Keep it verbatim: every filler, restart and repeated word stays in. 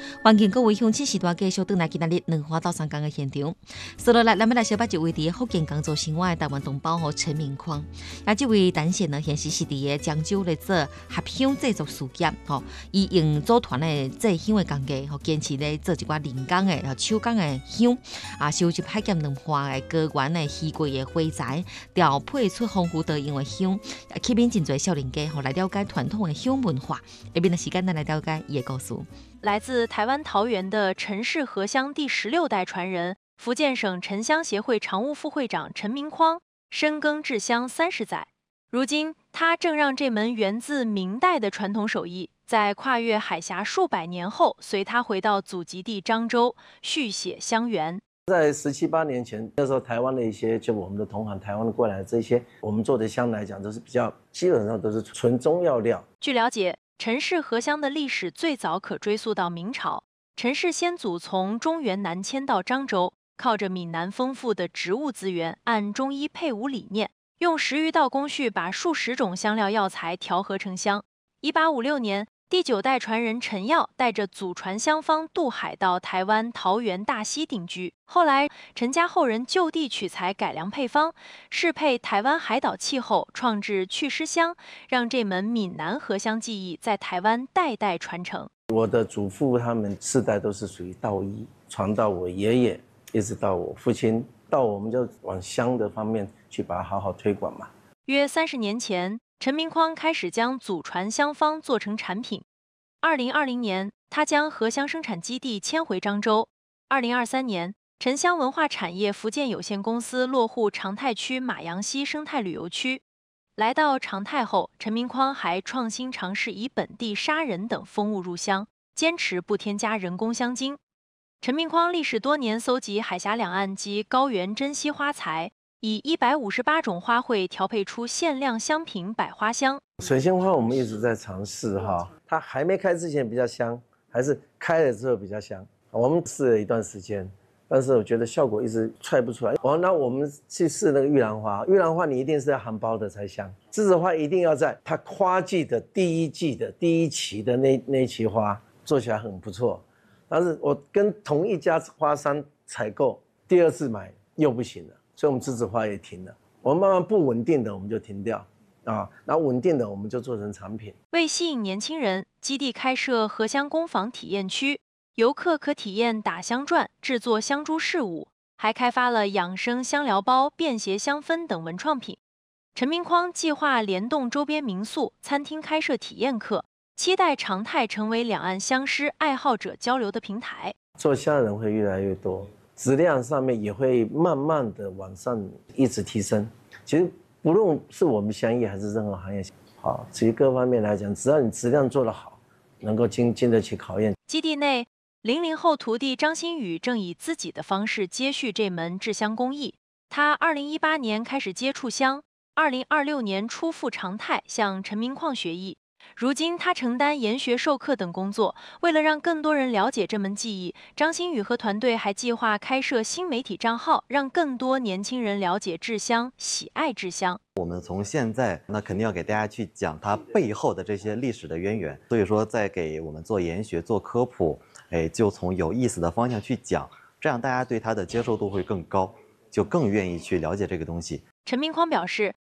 环境各位乡亲时代继续转来今仔日两花到三工的现场。接落来，咱们来小把一位伫福建工作生活的台湾同胞和陈明匡。啊，这位男性呢，现时是伫个漳州咧做合香制作事业，吼，伊用组团的制香的工艺，吼，坚持咧做一寡人工的、吼手工的香，啊，收集海咸两花的高原的稀贵的花材，调配出丰富多样的香，啊，吸引真侪少年家，吼来了解传统的香文化。下边的时间，咱来了解伊的故事。 来自台湾桃园的陈氏合香第十六代传人，福建省沉香协会常务副会长陈明匡，深耕制香三十载。如今，他正让这门源自明代的传统手艺，在跨越海峡数百年后，随他回到祖籍地漳州，续写香源。 在十七八年前，那时候台湾的一些，就我们的同行台湾过来的这些，我们做的香来讲，都是比较基本上都是纯中药料。 据了解，陈氏合香的历史最早可追溯到明朝。陈氏先祖从中原南迁到漳州，靠着闽南丰富的植物资源，按中医配伍理念，用十余道工序把数十种香料药材调和成香。一八五六年，第九代传人陈耀带着祖传香方渡海到台湾桃园大溪定居。后来，陈家后人就地取材改良配方，适配台湾海岛气候，创制祛湿香，让这门闽南合香技艺在台湾代代传承。 我的祖父他们世代都是属于道医，传到我爷爷，一直到我父亲，到我们就往香的方面去把它好好推广嘛。 约三十年前，陈明匡开始将祖传香方做成产品。二零二零年，他将合香生产基地迁回漳州。二零二三年，沉香文化产业福建有限公司落户长泰区马阳溪生态旅游区。来到长泰后，陈明匡还创新尝试以本地砂仁等风物入香，坚持不添加人工香精。陈明匡历时多年搜集海峡两岸及高原珍稀花材，以一百五十八种花卉调配出限量香品百花香。 水仙花我们一直在尝试哈，它还没开之前比较香，还是开了之后比较香。我们试了一段时间，但是我觉得效果一直踹不出来。哦，那我们去试那个玉兰花，玉兰花你一定是要含苞的才香，栀子花一定要在它花季的第一季的第一期的那那一期花做起来很不错，但是我跟同一家花商采购，第二次买又不行了，所以我们栀子花也停了。我们慢慢不稳定的我们就停掉。啊，然后稳定的我们就做成产品。 为吸引年轻人，基地开设合香工坊体验区，游客可体验打香转、制作香珠饰物，还开发了养生香疗包、便携香氛等文创品。陈明匡计划联动周边民宿、餐厅开设体验课，期待长泰成为两岸香师爱好者交流的平台。 做香的人会越来越多，质量上面也会慢慢的往上一直提升。其实不论是我们香业还是任何行业，好，其实各方面来讲，只要你质量做得好，能够经经得起考验。 基地内，零零后徒弟张新宇正以自己的方式接续这门制香工艺。他二零一八年开始接触香，二零二六年初赴长泰向陈明匡学艺。如今，他承担研学授课等工作。为了让更多人了解这门技艺，张新宇和团队还计划开设新媒体账号，让更多年轻人了解制香，喜爱制香。 我们从现在那肯定要给大家去讲它背后的这些历史的渊源，所以说在给我们做研学、做科普，哎，就从有意思的方向去讲，这样大家对它的接受度会更高，就更愿意去了解这个东西。 陈明匡表示，